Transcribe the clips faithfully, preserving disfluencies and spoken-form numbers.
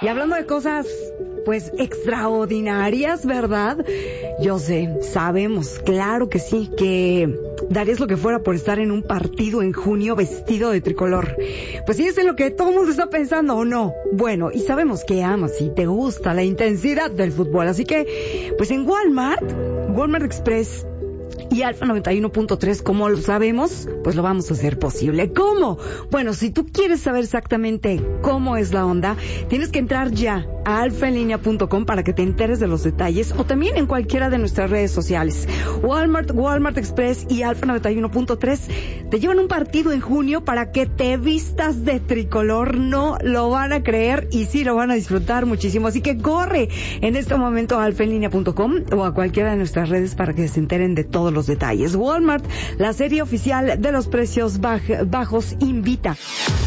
Y hablando de cosas, pues, extraordinarias, ¿verdad? Yo sé, sabemos, claro que sí, que darías lo que fuera por estar en un partido en junio vestido de tricolor. Pues sí, es en lo que todo el mundo está pensando, ¿o no? Bueno, y sabemos que amas y te gusta la intensidad del fútbol, así que, pues en Walmart, Walmart Express y Alfa noventa y uno punto tres, como lo sabemos, pues lo vamos a hacer posible. ¿Cómo? Bueno, si tú quieres saber exactamente cómo es la onda, tienes que entrar ya a alfa en línea punto com para que te enteres de los detalles, o también en cualquiera de nuestras redes sociales. Walmart, Walmart Express y Alfa noventa y uno punto tres te llevan un partido en junio para que te vistas de tricolor. No lo van a creer y sí lo van a disfrutar muchísimo. Así que corre en este momento a alfa en línea punto com o a cualquiera de nuestras redes para que se enteren de todos los detalles. Walmart, la serie oficial de los precios baj- bajos, invita.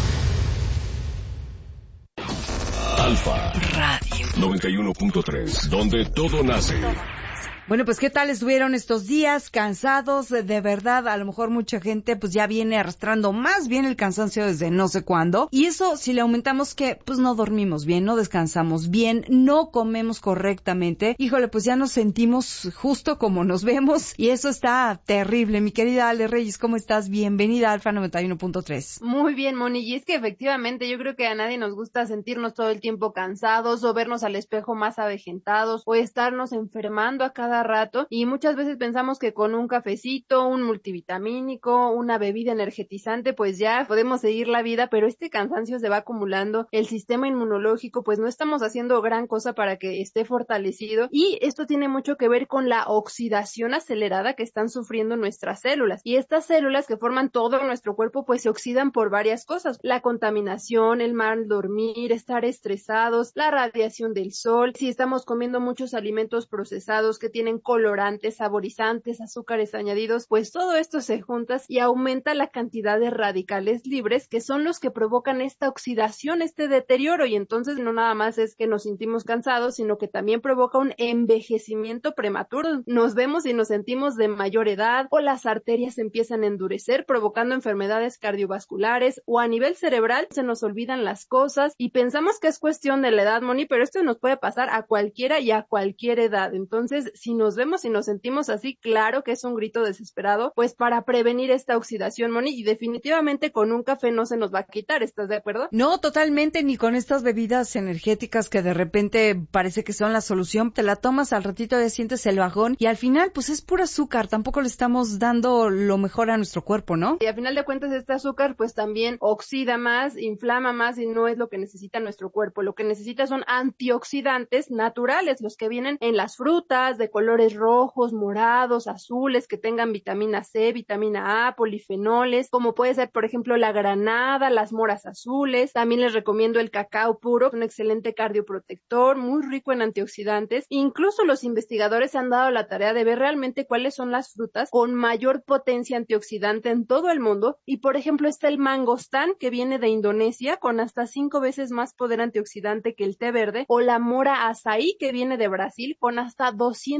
Alfa Radio noventa y uno punto tres, donde todo nace. Bueno, pues ¿qué tal estuvieron estos días? Cansados, de verdad, a lo mejor mucha gente pues ya viene arrastrando más bien el cansancio desde no sé cuándo. Y eso si le aumentamos que pues no dormimos bien, no descansamos bien, no comemos correctamente. Híjole, pues ya nos sentimos justo como nos vemos y eso está terrible. Mi querida Ale Reyes, ¿cómo estás? Bienvenida a Alfa noventa y uno punto tres. Muy bien, Moni, y es que efectivamente yo creo que a nadie nos gusta sentirnos todo el tiempo cansados o vernos al espejo más avejentados o estarnos enfermando a cada rato, y muchas veces pensamos que con un cafecito, un multivitamínico, una bebida energetizante, pues ya podemos seguir la vida, pero este cansancio se va acumulando, el sistema inmunológico, pues no estamos haciendo gran cosa para que esté fortalecido, y esto tiene mucho que ver con la oxidación acelerada que están sufriendo nuestras células, y estas células que forman todo nuestro cuerpo, pues se oxidan por varias cosas: la contaminación, el mal dormir, estar estresados, la radiación del sol, si estamos comiendo muchos alimentos procesados que tienen colorantes, saborizantes, azúcares añadidos, pues todo esto se junta y aumenta la cantidad de radicales libres que son los que provocan esta oxidación, este deterioro, y entonces no nada más es que nos sentimos cansados, sino que también provoca un envejecimiento prematuro. Nos vemos y nos sentimos de mayor edad, o las arterias empiezan a endurecer, provocando enfermedades cardiovasculares, o a nivel cerebral se nos olvidan las cosas y pensamos que es cuestión de la edad, Moni, pero esto nos puede pasar a cualquiera y a cualquier edad. Entonces, si nos vemos y nos sentimos así, claro que es un grito desesperado, pues para prevenir esta oxidación, Moni, y definitivamente con un café no se nos va a quitar, ¿estás de acuerdo? No, totalmente, ni con estas bebidas energéticas que de repente parece que son la solución. Te la tomas, al ratito ya sientes el bajón y al final pues es puro azúcar, tampoco le estamos dando lo mejor a nuestro cuerpo, ¿no? Y al final de cuentas este azúcar pues también oxida más, inflama más y no es lo que necesita nuestro cuerpo. Lo que necesita son antioxidantes naturales, los que vienen en las frutas, de colores rojos, morados, azules, que tengan vitamina C, vitamina A, polifenoles, como puede ser por ejemplo la granada, las moras azules. También les recomiendo el cacao puro, un excelente cardioprotector, muy rico en antioxidantes. Incluso los investigadores se han dado la tarea de ver realmente cuáles son las frutas con mayor potencia antioxidante en todo el mundo, y por ejemplo está el mangostán, que viene de Indonesia, con hasta cinco veces más poder antioxidante que el té verde, o la mora azaí, que viene de Brasil, con hasta doscientos